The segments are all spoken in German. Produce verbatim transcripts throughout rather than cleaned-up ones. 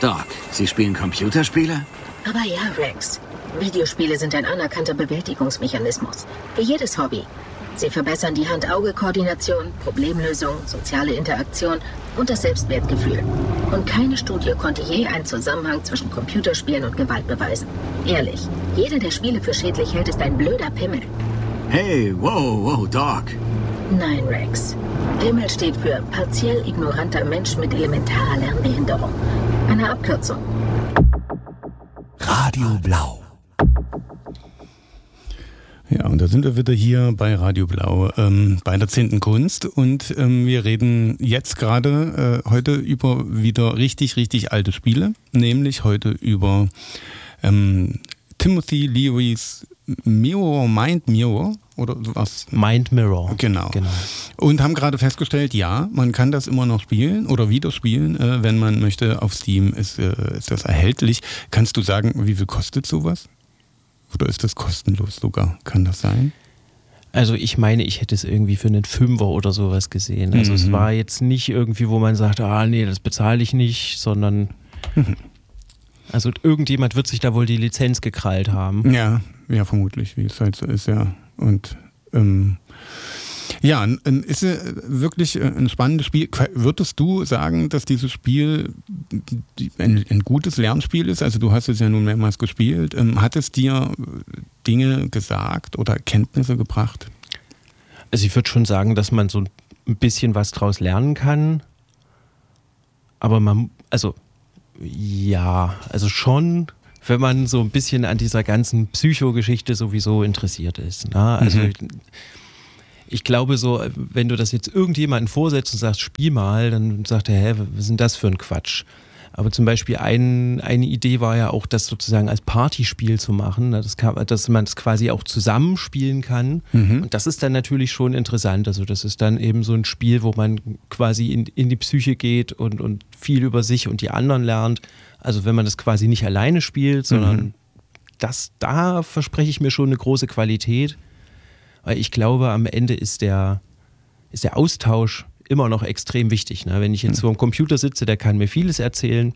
Doc, Sie spielen Computerspiele? Aber ja, Rex. Videospiele sind ein anerkannter Bewältigungsmechanismus. Wie jedes Hobby. Sie verbessern die Hand-Auge-Koordination, Problemlösung, soziale Interaktion und das Selbstwertgefühl. Und keine Studie konnte je einen Zusammenhang zwischen Computerspielen und Gewalt beweisen. Ehrlich, jeder, der Spiele für schädlich hält, ist ein blöder Pimmel. Hey, wow, wow, Doc. Nein, Rex. Pimmel steht für partiell ignoranter Mensch mit elementarer Lernbehinderung. Eine Abkürzung. Radio Blau. Ja, und da sind wir wieder hier bei Radio Blau, ähm, bei der zehnten Kunst. Und ähm, wir reden jetzt gerade äh, heute über wieder richtig, richtig alte Spiele. Nämlich heute über ähm, Timothy Learys Mirror, Mind Mirror oder was? Mind Mirror. Genau. genau. Und haben gerade festgestellt, ja, man kann das immer noch spielen oder wieder spielen, äh, wenn man möchte. Auf Steam ist, äh, ist das erhältlich. Kannst du sagen, wie viel kostet sowas? Oder ist das kostenlos sogar? Kann das sein? Also ich meine, ich hätte es irgendwie für einen Fünfer oder sowas gesehen. Also mhm. es war jetzt nicht irgendwie, wo man sagt, ah nee, das bezahle ich nicht, sondern mhm. also irgendjemand wird sich da wohl die Lizenz gekrallt haben. Ja, ja, vermutlich, wie es halt so ist, ja. Und ähm, ja, ist wirklich ein spannendes Spiel. Würdest du sagen, dass dieses Spiel ein, ein gutes Lernspiel ist? Also du hast es ja nun mehrmals gespielt. Hat es dir Dinge gesagt oder Kenntnisse gebracht? Also ich würde schon sagen, dass man so ein bisschen was draus lernen kann. Aber man, also ja, also schon, wenn man so ein bisschen an dieser ganzen Psychogeschichte sowieso interessiert ist. Ne? Also mhm. ich glaube so, wenn du das jetzt irgendjemandem vorsetzt und sagst, spiel mal, dann sagt er, hä, was ist denn das für ein Quatsch? Aber zum Beispiel ein, eine Idee war ja auch, das sozusagen als Partyspiel zu machen, das kann, dass man es quasi auch zusammenspielen kann. Mhm. Und das ist dann natürlich schon interessant. Also das ist dann eben so ein Spiel, wo man quasi in, in die Psyche geht und, und viel über sich und die anderen lernt. Also wenn man das quasi nicht alleine spielt, sondern mhm. das, da verspreche ich mir schon eine große Qualität. Weil ich glaube, am Ende ist der, ist der Austausch immer noch extrem wichtig. Ne? Wenn ich jetzt vor dem Computer sitze, der kann mir vieles erzählen.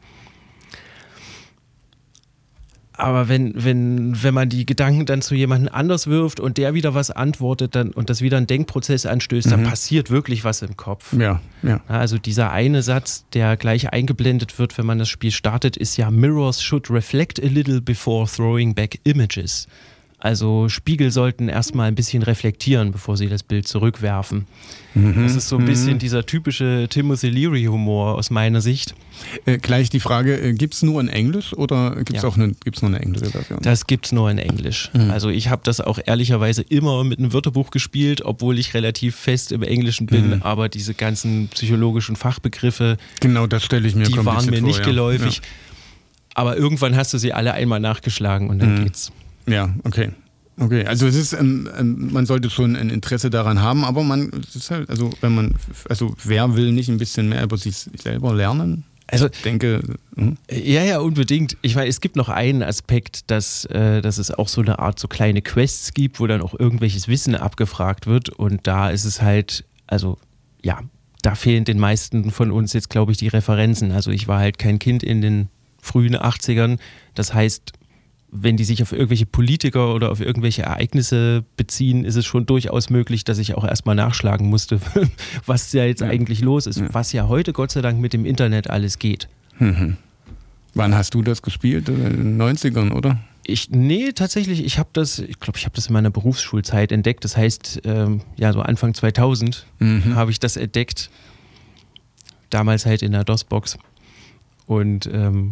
Aber wenn, wenn, wenn man die Gedanken dann zu jemandem anders wirft und der wieder was antwortet dann, und das wieder einen Denkprozess anstößt, mhm. dann passiert wirklich was im Kopf. Ja, ja. Also dieser eine Satz, der gleich eingeblendet wird, wenn man das Spiel startet, ist ja Mirrors should reflect a little before throwing back images. Also Spiegel sollten erstmal ein bisschen reflektieren, bevor sie das Bild zurückwerfen. Mhm. Das ist so ein bisschen mhm. dieser typische Timothy Leary-Humor aus meiner Sicht. Äh, gleich die Frage, äh, gibt es nur in Englisch oder gibt es ja. auch eine, gibt's nur eine englische Version? Das gibt es nur in Englisch. Mhm. Also ich habe das auch ehrlicherweise immer mit einem Wörterbuch gespielt, obwohl ich relativ fest im Englischen bin, mhm. aber diese ganzen psychologischen Fachbegriffe, genau, das stelle ich mir die waren mir vor, nicht ja. geläufig. Ja. Aber irgendwann hast du sie alle einmal nachgeschlagen und dann mhm. geht's. Ja, okay. Okay, also es ist, ähm, ähm, man sollte schon ein Interesse daran haben, aber man, es ist halt, also wenn man, also wer will nicht ein bisschen mehr über sich selber lernen? Also ich denke, hm? ja, ja, unbedingt. Ich meine, es gibt noch einen Aspekt, dass, äh, dass es auch so eine Art so kleine Quests gibt, wo dann auch irgendwelches Wissen abgefragt wird und da ist es halt, also ja, da fehlen den meisten von uns jetzt, glaube ich, die Referenzen. Also ich war halt kein Kind in den frühen achtzigern, das heißt, wenn die sich auf irgendwelche Politiker oder auf irgendwelche Ereignisse beziehen, ist es schon durchaus möglich, dass ich auch erstmal nachschlagen musste, was ja jetzt ja. eigentlich los ist. Ja. Was ja heute Gott sei Dank mit dem Internet alles geht. Mhm. Wann hast du das gespielt? In den neunzigern, oder? Ich, nee, tatsächlich, ich habe das, ich glaube, ich habe das in meiner Berufsschulzeit entdeckt. Das heißt, ähm, ja, so Anfang zweitausend mhm. habe ich das entdeckt. Damals halt in der DOS-Box. Und ähm,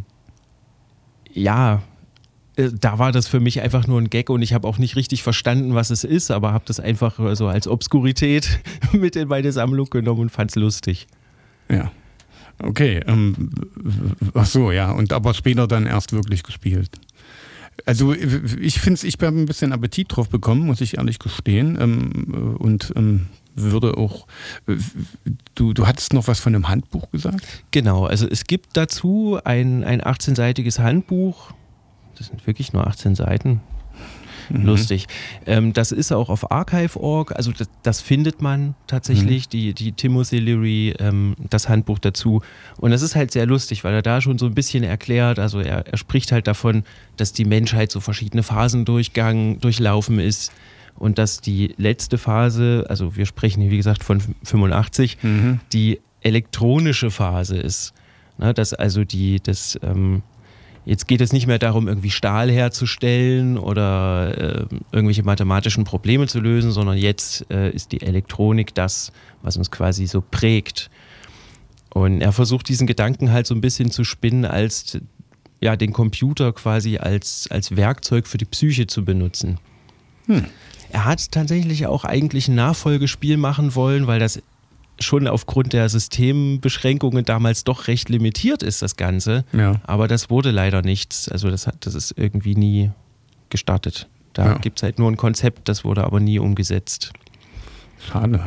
ja, da war das für mich einfach nur ein Gag und ich habe auch nicht richtig verstanden, was es ist, aber habe das einfach so als Obskurität mit in meine Sammlung genommen und fand es lustig. Ja, okay. Ähm, ach so, ja. Und aber später dann erst wirklich gespielt. Also ich finde es, ich habe ein bisschen Appetit drauf bekommen, muss ich ehrlich gestehen. Ähm, und ähm, würde auch, du, du hattest noch was von einem Handbuch gesagt? Genau, also es gibt dazu ein, ein achtzehnseitiges Handbuch. Das sind wirklich nur achtzehn Seiten. mhm. lustig. Ähm, das ist auch auf archive punkt org, also das, das findet man tatsächlich, mhm. die, die Timothy Leary, ähm, das Handbuch dazu. Und das ist halt sehr lustig, weil er da schon so ein bisschen erklärt, also er, er spricht halt davon, dass die Menschheit so verschiedene Phasen durchgang, durchlaufen ist und dass die letzte Phase, also wir sprechen hier wie gesagt von fünfundachtzig, mhm. die elektronische Phase ist. Na, dass also die, das, ähm, jetzt geht es nicht mehr darum, irgendwie Stahl herzustellen oder äh, irgendwelche mathematischen Probleme zu lösen, sondern jetzt äh, ist die Elektronik das, was uns quasi so prägt. Und er versucht diesen Gedanken halt so ein bisschen zu spinnen, als ja, den Computer quasi als, als Werkzeug für die Psyche zu benutzen. Hm. Er hat tatsächlich auch eigentlich ein Nachfolgespiel machen wollen, weil das schon aufgrund der Systembeschränkungen damals doch recht limitiert ist, das Ganze. Ja. Aber das wurde leider nichts. Also das, hat, das ist irgendwie nie gestartet. Da ja. gibt es halt nur ein Konzept, das wurde aber nie umgesetzt. Schade.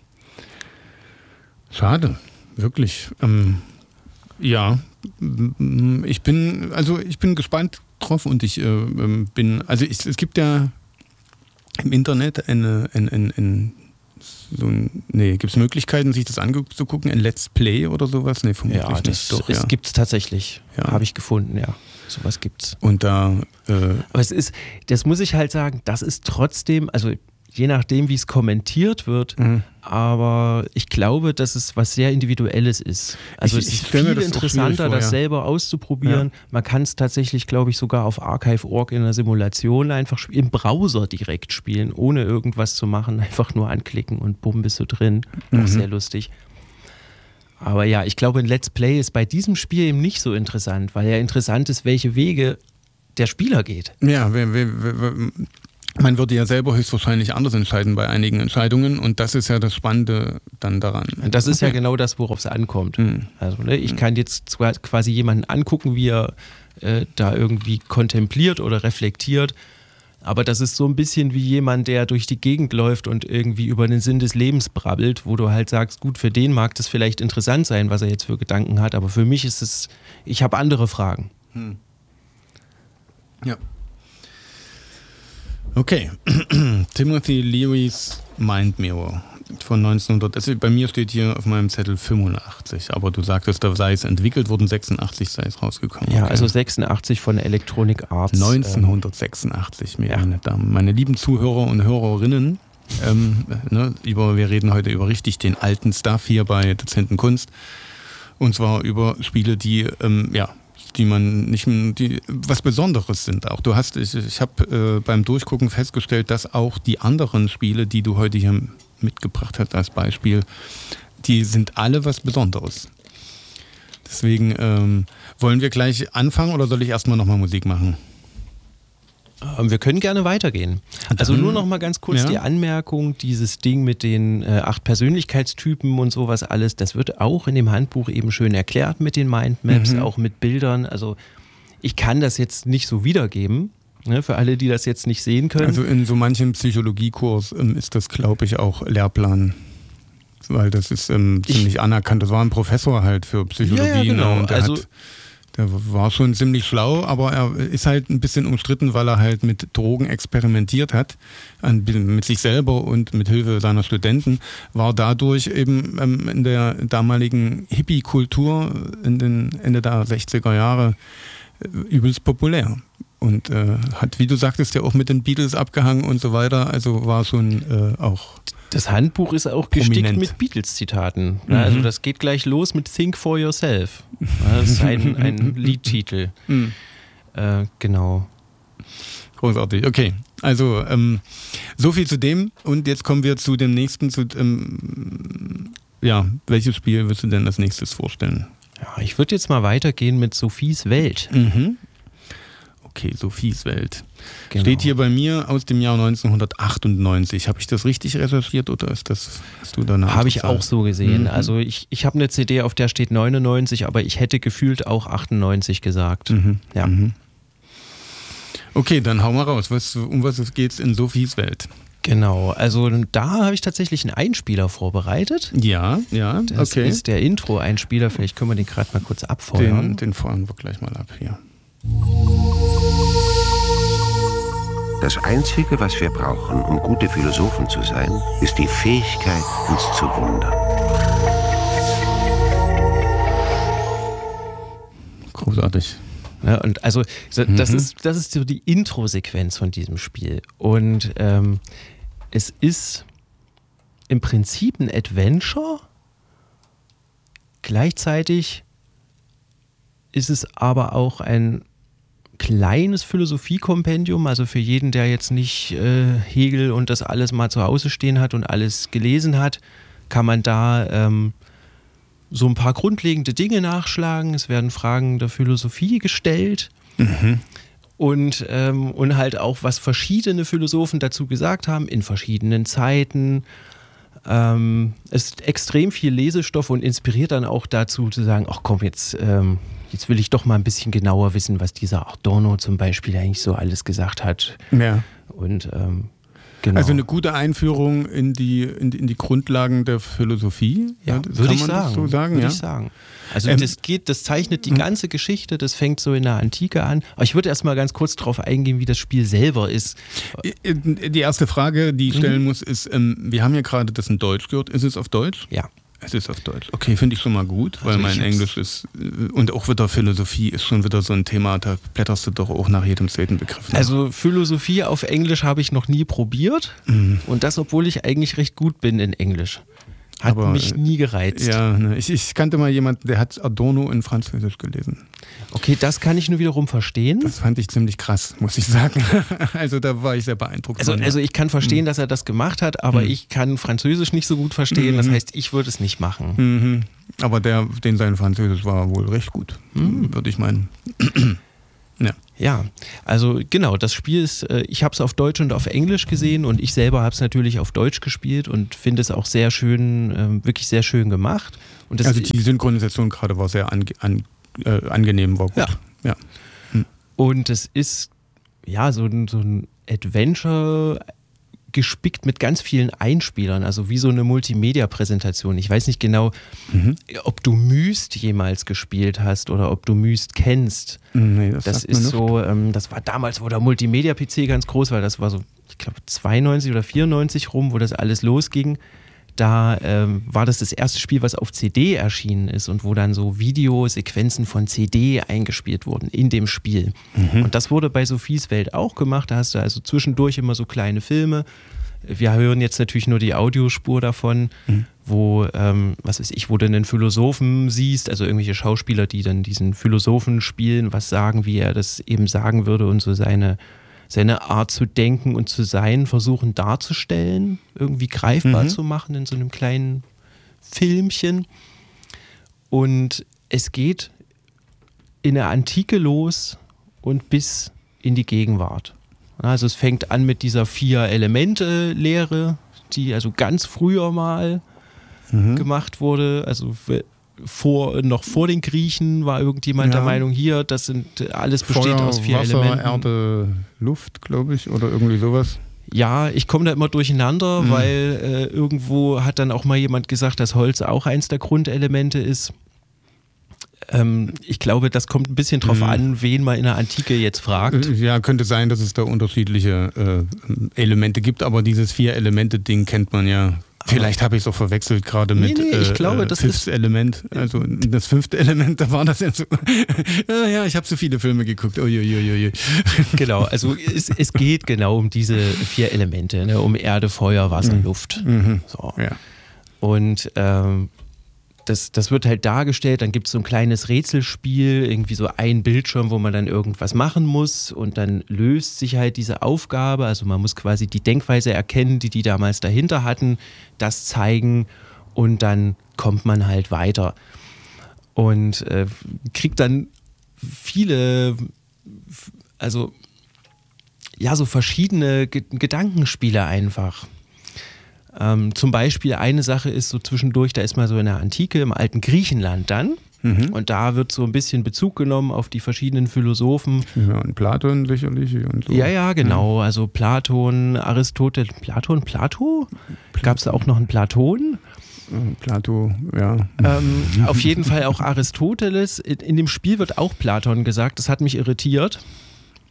Schade, wirklich. Ähm, ja, ich bin, also ich bin gespannt drauf und ich äh, bin, also ich, es gibt ja im Internet eine, ein, ein, ein So ein, nee, gibt es Möglichkeiten, sich das anzugucken? Ein Let's Play oder sowas? Nee, vermutlich ja, das nicht. Doch, es ja. gibt es tatsächlich. Ja. Habe ich gefunden, ja. Sowas gibt's. Und da. Äh Aber es ist, das muss ich halt sagen, das ist trotzdem, also je nachdem, wie es kommentiert wird, mhm. aber ich glaube, dass es was sehr Individuelles ist. Also ich, es ist viel das interessanter, vor, das ja. selber auszuprobieren. Ja. Man kann es tatsächlich, glaube ich, sogar auf archive punkt org in einer Simulation einfach im Browser direkt spielen, ohne irgendwas zu machen. Einfach nur anklicken und bumm, bist du drin. Mhm. Auch sehr lustig. Aber ja, ich glaube, ein Let's Play ist bei diesem Spiel eben nicht so interessant, weil ja interessant ist, welche Wege der Spieler geht. Ja, wer, wer, wer, man würde ja selber höchstwahrscheinlich anders entscheiden bei einigen Entscheidungen und das ist ja das Spannende dann daran. Und das ist okay. ja genau das, worauf es ankommt. Mhm. Also ne, ich kann jetzt quasi jemanden angucken, wie er äh, da irgendwie kontempliert oder reflektiert, aber das ist so ein bisschen wie jemand, der durch die Gegend läuft und irgendwie über den Sinn des Lebens brabbelt, wo du halt sagst, gut, für den mag das vielleicht interessant sein, was er jetzt für Gedanken hat, aber für mich ist es, ich habe andere Fragen. Mhm. Ja. Okay, Timothy Learys Mind Mirror von neunzehnhundert, also bei mir steht hier auf meinem Zettel fünfundachtzig, aber du sagtest, da sei es entwickelt worden, sechsundachtzig sei es rausgekommen. Ja, okay. Also sechsundachtzig von Electronic Arts. neunzehnhundertsechsundachtzig, meine, ja. Damen, meine lieben Zuhörer und Hörerinnen, ähm, ne, über, wir reden heute über richtig den alten Stuff hier bei Dozenten Kunst und zwar über Spiele, die, ähm, ja, die man nicht, die was Besonderes sind auch. Du hast, ich, ich habe äh, beim Durchgucken festgestellt, dass auch die anderen Spiele, die du heute hier mitgebracht hast als Beispiel, die sind alle was Besonderes. Deswegen ähm, wollen wir gleich anfangen oder soll ich erstmal nochmal Musik machen? Wir können gerne weitergehen. Also nur noch mal ganz kurz ja. die Anmerkung, dieses Ding mit den äh, acht Persönlichkeitstypen und sowas alles, das wird auch in dem Handbuch eben schön erklärt mit den Mindmaps, mhm. auch mit Bildern. Also ich kann das jetzt nicht so wiedergeben, ne, für alle, die das jetzt nicht sehen können. Also in so manchem Psychologiekurs ähm, ist das, glaube ich, auch Lehrplan. Weil das ist ähm, ziemlich ich, anerkannt. Das war ein Professor halt für Psychologie. Ja, ja, genau. Und der also, hat Der war schon ziemlich schlau, aber er ist halt ein bisschen umstritten, weil er halt mit Drogen experimentiert hat, mit sich selber und mit Hilfe seiner Studenten, war dadurch eben in der damaligen Hippie-Kultur in den Ende der sechziger Jahre übelst populär. Und äh, hat, wie du sagtest, ja auch mit den Beatles abgehangen und so weiter, also war schon äh, auch... Das Handbuch ist auch gestickt prominent mit Beatles-Zitaten. Mhm. Also das geht gleich los mit Think for Yourself. Das ist ein, ein Liedtitel. Mhm. Äh, genau. Großartig, okay. Also ähm, so viel zu dem und jetzt kommen wir zu dem nächsten. Zu, ähm, ja, welches Spiel wirst du denn als nächstes vorstellen? Ja, ich würde jetzt mal weitergehen mit Sophies Welt. Mhm. Okay, Sophies Welt. Genau. Steht hier bei mir aus dem Jahr neunzehnhundertachtundneunzig. Habe ich das richtig recherchiert oder ist das, hast du danach? Habe ich auch so gesehen. Mhm. Also ich, ich habe eine C D, auf der steht neunundneunzig, aber ich hätte gefühlt auch achtundneunzig gesagt. Mhm. Ja. Mhm. Okay, dann hau mal raus. Was, um was geht es in Sophies Welt? Genau, also da habe ich tatsächlich einen Einspieler vorbereitet. Ja, ja, das okay. Das ist der Intro-Einspieler. Vielleicht können wir den gerade mal kurz abfeuern. Den, den feuern wir gleich mal ab hier. Das Einzige, was wir brauchen, um gute Philosophen zu sein, ist die Fähigkeit, uns zu wundern. Großartig. Ja, und also das mhm. ist das ist so die Intro-Sequenz von diesem Spiel. Und ähm, es ist im Prinzip ein Adventure. Gleichzeitig ist es aber auch ein kleines Philosophiekompendium, also für jeden, der jetzt nicht äh, Hegel und das alles mal zu Hause stehen hat und alles gelesen hat, kann man da ähm, so ein paar grundlegende Dinge nachschlagen. Es werden Fragen der Philosophie gestellt mhm. und, ähm, und halt auch, was verschiedene Philosophen dazu gesagt haben, in verschiedenen Zeiten. Ähm, es ist extrem viel Lesestoff und inspiriert dann auch dazu zu sagen, ach komm, jetzt, ähm, jetzt will ich doch mal ein bisschen genauer wissen, was dieser Adorno zum Beispiel eigentlich so alles gesagt hat. Ja. Und ähm, genau. Also eine gute Einführung in die, in die, in die Grundlagen der Philosophie, ja, würde würde ich ich sagen. sagen. So sagen würde ja? ich sagen. Also Ähm, das geht, das zeichnet die ganze Geschichte, das fängt so in der Antike an. Aber ich würde erst mal ganz kurz darauf eingehen, wie das Spiel selber ist. Die erste Frage, die ich stellen mhm. muss, ist, ähm, wir haben ja gerade das in Deutsch gehört. Ist es auf Deutsch? Ja. Es ist auf Deutsch. Okay, finde ich schon mal gut, weil Also mein Englisch ist, und auch wieder Philosophie ist schon wieder so ein Thema, da blätterst du doch auch nach jedem zweiten Begriff nach. Also Philosophie auf Englisch habe ich noch nie probiert mhm. und das, obwohl ich eigentlich recht gut bin in Englisch. Hat Aber, mich nie gereizt. Ja, ne, ich, ich kannte mal jemanden, der hat Adorno in Französisch gelesen. Okay, das kann ich nur wiederum verstehen. Das fand ich ziemlich krass, muss ich sagen. Also da war ich sehr beeindruckt. Also, von, ja. also ich kann verstehen, mhm. dass er das gemacht hat, aber mhm. ich kann Französisch nicht so gut verstehen. Mhm. Das heißt, ich würde es nicht machen. Mhm. Aber der, den sein Französisch war wohl recht gut, mhm. würde ich meinen. Ja. Ja, also genau, das Spiel ist, ich habe es auf Deutsch und auf Englisch gesehen und ich selber habe es natürlich auf Deutsch gespielt und finde es auch sehr schön, wirklich sehr schön gemacht. Und das also die Synchronisation gerade war sehr ange, an, äh, angenehm, war gut. Ja. ja. Hm. Und es ist ja so ein, so ein Adventure gespickt mit ganz vielen Einspielern, also wie so eine Multimedia-Präsentation. Ich weiß nicht genau, mhm. ob du Myst jemals gespielt hast oder ob du Myst kennst. Nee, das das ist so, ähm, das war damals, wo der Multimedia-P C ganz groß war, das war so, ich glaube, zweiundneunzig oder vierundneunzig rum, wo das alles losging. Da ähm, war das das erste Spiel, was auf C D erschienen ist und wo dann so Videosequenzen von C D eingespielt wurden in dem Spiel. Mhm. Und das wurde bei Sophies Welt auch gemacht. Da hast du also zwischendurch immer so kleine Filme. Wir hören jetzt natürlich nur die Audiospur davon, mhm. wo, ähm, was weiß ich, wo du einen Philosophen siehst, also irgendwelche Schauspieler, die dann diesen Philosophen spielen, was sagen, wie er das eben sagen würde und so seine seine Art zu denken und zu sein versuchen darzustellen, irgendwie greifbar mhm. zu machen in so einem kleinen Filmchen. Und es geht in der Antike los und bis in die Gegenwart. Also es fängt an mit dieser Vier-Elemente-Lehre, die also ganz früher mal mhm. gemacht wurde, also Vor, noch vor den Griechen war irgendjemand ja. der Meinung, hier, das sind alles besteht Feuer, aus vier Wasser, Elementen. Erde, Luft, glaube ich, oder irgendwie sowas. Ja, ich komme da immer durcheinander, mhm. weil äh, irgendwo hat dann auch mal jemand gesagt, dass Holz auch eins der Grundelemente ist. Ähm, ich glaube, das kommt ein bisschen drauf mhm. an, wen man in der Antike jetzt fragt. Ja, könnte sein, dass es da unterschiedliche äh, Elemente gibt, aber dieses Vier-Elemente-Ding kennt man ja. Vielleicht habe ich es auch verwechselt gerade mit nee, nee, ich glaube, äh, das fünftes Element. Also das fünfte Element, da war das ja so. ja, ja, ich habe so viele Filme geguckt. Uiuiui. Genau, also es, es geht genau um diese vier Elemente, ne? Um Erde, Feuer, Wasser, mhm. Luft. Mhm. So. Ja. Und ähm, das, das wird halt dargestellt, dann gibt es so ein kleines Rätselspiel, irgendwie so ein Bildschirm, wo man dann irgendwas machen muss und dann löst sich halt diese Aufgabe, also man muss quasi die Denkweise erkennen, die die damals dahinter hatten, das zeigen und dann kommt man halt weiter und äh, kriegt dann viele, also ja, so verschiedene G- Gedankenspiele einfach. Ähm, zum Beispiel eine Sache ist so zwischendurch, da ist man so in der Antike, im alten Griechenland dann. Mhm. Und da wird so ein bisschen Bezug genommen auf die verschiedenen Philosophen. Ja, und Platon sicherlich und so. Ja, ja, genau. Also Platon, Aristoteles, Platon, Plato? Gab es da auch noch einen Platon? Plato, ja. Ähm, auf jeden Fall auch Aristoteles. In, in dem Spiel wird auch Platon gesagt. Das hat mich irritiert.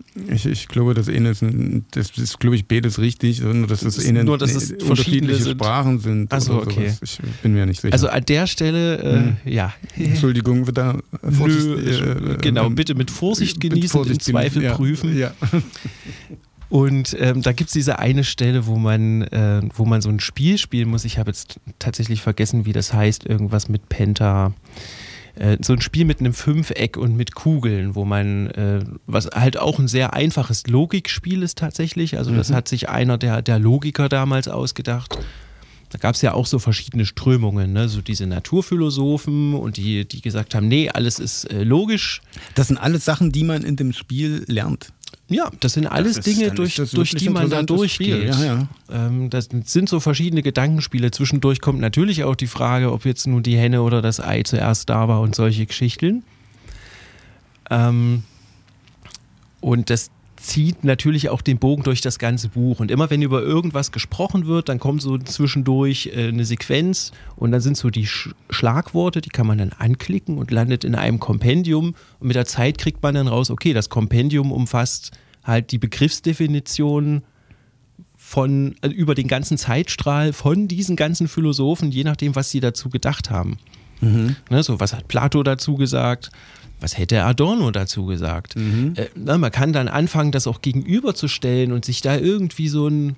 Ich, ich glaube, das eine ist, ein, das ist, glaube ich, beides richtig, nur dass es eine, nur, dass es unterschiedliche sind. Sprachen sind. Ach so, okay. Sowas. Ich bin mir nicht sicher. Also an der Stelle, äh, hm. ja. Entschuldigung, wird da Vorsicht, Nö, äh, genau, ähm, bitte mit Vorsicht genießen, mit Vorsicht im Zweifel ja, prüfen. Ja. Und ähm, da gibt es diese eine Stelle, wo man, äh, wo man so ein Spiel spielen muss. Ich habe jetzt tatsächlich vergessen, wie das heißt. Irgendwas mit Penta. Äh, so ein Spiel mit einem Fünfeck und mit Kugeln, wo man, äh, was halt auch ein sehr einfaches Logikspiel ist tatsächlich. Also das mhm. hat sich einer der, der Logiker damals ausgedacht. Da gab es ja auch so verschiedene Strömungen, ne? So diese Naturphilosophen und die, die gesagt haben, nee, alles ist äh, logisch. Das sind alles Sachen, die man in dem Spiel lernt. Ja, das sind alles das ist, Dinge, durch, durch die man da durchgeht. Ja, ja. Ähm, das sind so verschiedene Gedankenspiele. Zwischendurch kommt natürlich auch die Frage, ob jetzt nun die Henne oder das Ei zuerst da war und solche Geschichten. Ähm, und das zieht natürlich auch den Bogen durch das ganze Buch. Und immer wenn über irgendwas gesprochen wird, dann kommt so zwischendurch äh, eine Sequenz und dann sind so die Sch- Schlagworte, die kann man dann anklicken und landet in einem Kompendium. Und mit der Zeit kriegt man dann raus, okay, das Kompendium umfasst halt die Begriffsdefinition von, also über den ganzen Zeitstrahl von diesen ganzen Philosophen, je nachdem, was sie dazu gedacht haben. Mhm. Ne, so, was hat Plato dazu gesagt? Was hätte Adorno dazu gesagt? Mhm. Äh, na, man kann dann anfangen, das auch gegenüberzustellen und sich da irgendwie so ein,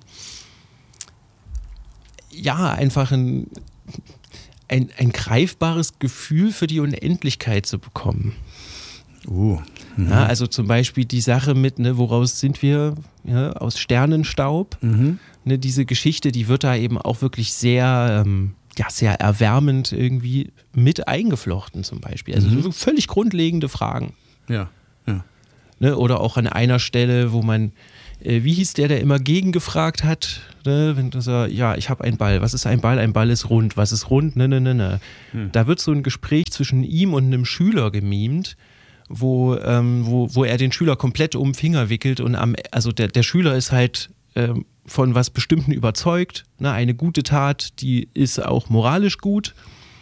ja, einfach ein, ein, ein greifbares Gefühl für die Unendlichkeit zu bekommen. Uh, mhm. Na, also zum Beispiel die Sache mit, ne, woraus sind wir? Ja, aus Sternenstaub. Mhm. Ne, diese Geschichte, die wird da eben auch wirklich sehr... Ähm, ja, sehr erwärmend irgendwie mit eingeflochten zum Beispiel. Also mhm. so völlig grundlegende Fragen. Ja, ja. Ne, oder auch an einer Stelle, wo man, äh, wie hieß der, der immer gegengefragt hat, ne, wenn das, äh, ja, ich habe einen Ball, was ist ein Ball? Ein Ball ist rund, was ist rund? Ne, ne, ne, ne. Mhm. Da wird so ein Gespräch zwischen ihm und einem Schüler gemimt, wo, ähm, wo, wo er den Schüler komplett um den Finger wickelt und am, also der, der Schüler ist halt ähm, von was Bestimmten überzeugt. Ne? Eine gute Tat, die ist auch moralisch gut.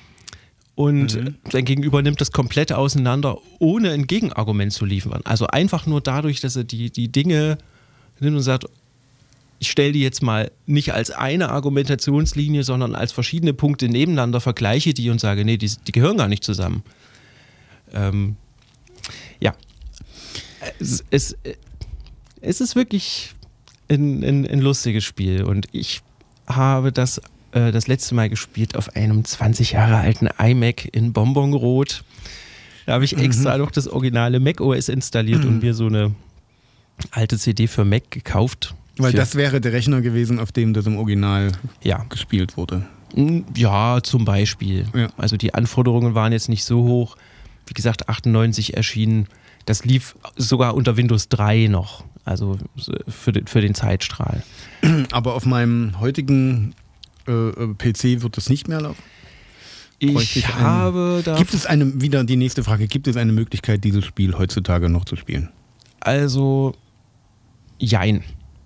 Und mhm. sein Gegenüber nimmt das komplett auseinander, ohne ein Gegenargument zu liefern. Also einfach nur dadurch, dass er die, die Dinge nimmt und sagt, ich stelle die jetzt mal nicht als eine Argumentationslinie, sondern als verschiedene Punkte nebeneinander, vergleiche die und sage, nee, die, die gehören gar nicht zusammen. Ähm, ja. Es, es, es ist wirklich... Ein, ein, ein lustiges Spiel und ich habe das äh, das letzte Mal gespielt auf einem zwanzig Jahre alten iMac in Bonbonrot. Da habe ich extra mhm. noch das originale macOS installiert mhm. und mir so eine alte C D für Mac gekauft. Weil das wäre der Rechner gewesen, auf dem das im Original ja. gespielt wurde. Ja, zum Beispiel. Ja. Also die Anforderungen waren jetzt nicht so hoch. Wie gesagt, achtundneunzig erschienen. Das lief sogar unter Windows drei noch. Also für den, für den Zeitstrahl. Aber auf meinem heutigen äh, P C wird das nicht mehr laufen? Ich, ich habe da... Gibt es eine, wieder die nächste Frage, gibt es eine Möglichkeit, dieses Spiel heutzutage noch zu spielen? Also, jein.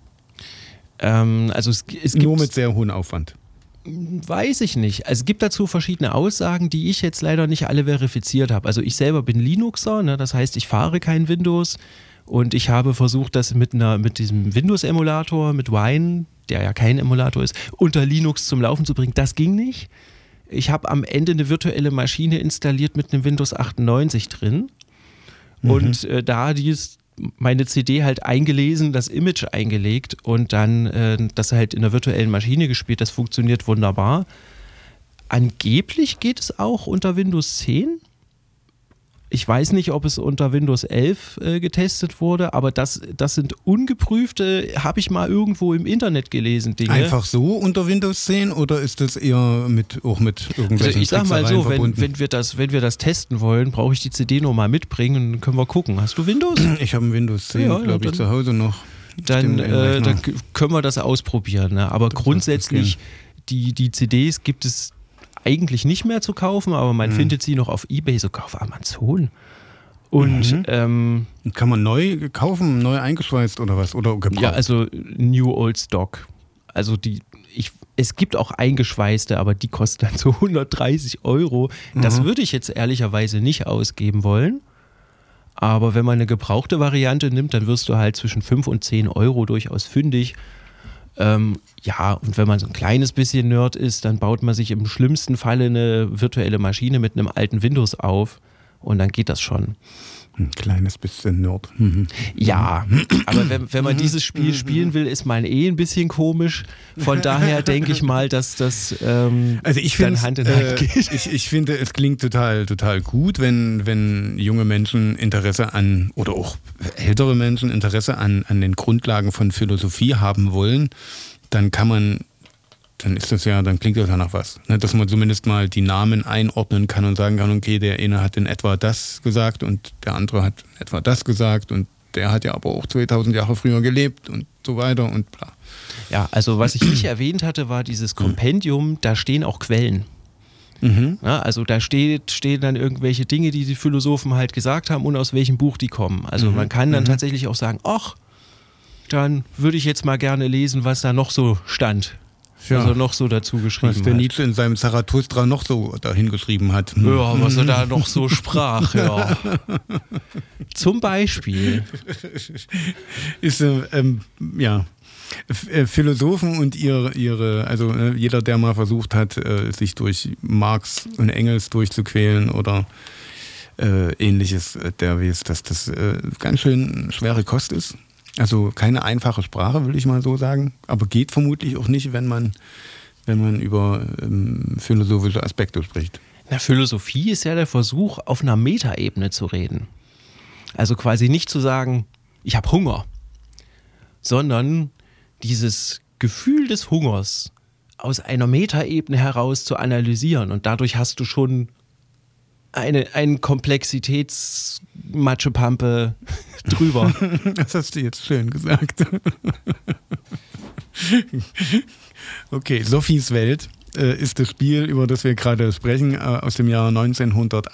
Ähm, also es, es gibt, Nur mit sehr hohem Aufwand. Weiß ich nicht. Also es gibt dazu verschiedene Aussagen, die ich jetzt leider nicht alle verifiziert habe. Also ich selber bin Linuxer, ne? Das heißt, ich fahre kein Windows und ich habe versucht, das mit, einer, mit diesem Windows-Emulator, mit Wine, der ja kein Emulator ist, unter Linux zum Laufen zu bringen. Das ging nicht. Ich habe am Ende eine virtuelle Maschine installiert mit einem Windows achtundneunzig drin mhm. und äh, da dies meine C D halt eingelesen, das Image eingelegt und dann äh, das halt in der virtuellen Maschine gespielt. Das funktioniert wunderbar. Angeblich geht es auch unter Windows zehn. Ich weiß nicht, ob es unter Windows elf äh, getestet wurde, aber das, das sind ungeprüfte, habe ich mal irgendwo im Internet gelesen, Dinge. Einfach so unter Windows zehn oder ist das eher mit, auch mit irgendwelchen also ich sag mal so, verbunden? wenn, wenn, wir das, wenn wir das testen wollen, brauche ich die C D noch mal mitbringen und dann können wir gucken. Hast du Windows? Ich habe ein Windows zehn, ja, glaube ich, zu Hause noch. Dann, äh, dann können wir das ausprobieren. Ne? Aber das grundsätzlich, die, die C Ds gibt es eigentlich nicht mehr zu kaufen, aber man mhm. findet sie noch auf eBay, sogar auf Amazon. Und mhm. ähm, kann man neu kaufen, neu eingeschweißt oder was? Oder gebraucht? Ja, also New Old Stock. Also die, ich, es gibt auch eingeschweißte, aber die kosten dann so hundertdreißig Euro. Das mhm. würde ich jetzt ehrlicherweise nicht ausgeben wollen. Aber wenn man eine gebrauchte Variante nimmt, dann wirst du halt zwischen fünf und zehn Euro durchaus fündig. Ähm, ja, und wenn man so ein kleines bisschen Nerd ist, dann baut man sich im schlimmsten Falle eine virtuelle Maschine mit einem alten Windows auf und dann geht das schon. Ein kleines bisschen Nerd. Mhm. Ja, aber wenn, wenn man dieses Spiel spielen will, ist man eh ein bisschen komisch. Von daher denke ich mal, dass das ähm, also ich dann Hand in Hand äh, geht. Ich, ich finde, es klingt total, total gut, wenn, wenn junge Menschen Interesse an, oder auch ältere Menschen Interesse an, an den Grundlagen von Philosophie haben wollen, dann kann man, dann ist das ja, dann klingt das ja nach was. Ne? Dass man zumindest mal die Namen einordnen kann und sagen kann, okay, der eine hat in etwa das gesagt und der andere hat in etwa das gesagt und der hat ja aber auch zweitausend Jahre früher gelebt und so weiter und bla. Ja, also was ich nicht erwähnt hatte, war dieses Kompendium, da stehen auch Quellen. Mhm. Ja, also da steht, stehen dann irgendwelche Dinge, die die Philosophen halt gesagt haben und aus welchem Buch die kommen. Also Mhm. man kann dann Mhm. tatsächlich auch sagen, ach, dann würde ich jetzt mal gerne lesen, was da noch so stand. Ja. Was er noch so dazu geschrieben Was der hat. Nietzsche in seinem Zarathustra noch so dahin geschrieben hat. Hm. Ja, was er da noch so sprach, ja. Zum Beispiel. Ist, äh, ähm, ja, F- äh, Philosophen und ihre, ihre also äh, jeder, der mal versucht hat, äh, sich durch Marx und Engels durchzuquälen oder äh, ähnliches, äh, der weiß, dass das äh, ganz schön schwere Kost ist. Also keine einfache Sprache, will ich mal so sagen, aber geht vermutlich auch nicht, wenn man, wenn man über ähm, philosophische Aspekte spricht. Na, Philosophie ist ja der Versuch, auf einer Metaebene zu reden. Also quasi nicht zu sagen, ich habe Hunger, sondern dieses Gefühl des Hungers aus einer Metaebene heraus zu analysieren. Und dadurch hast du schon eine, eine Komplexitätsmatschepampe drüber. Das hast du jetzt schön gesagt. Okay, Sophies Welt äh, ist das Spiel, über das wir gerade sprechen, äh, aus dem Jahr neunzehnhundert